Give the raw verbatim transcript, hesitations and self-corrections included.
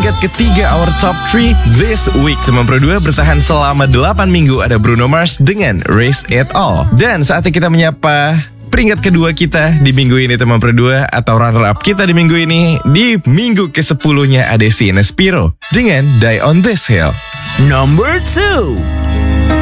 peringkat ketiga our top three this week. Teman Pro dua bertahan selama delapan minggu, ada Bruno Mars dengan Raise It All. Dan saatnya kita menyapa peringkat kedua kita di minggu ini, teman Pro dua, atau runner up kita di minggu ini. Di minggu kesepuluhnya ada Sienna Spiro dengan Die on This Hill. Number two.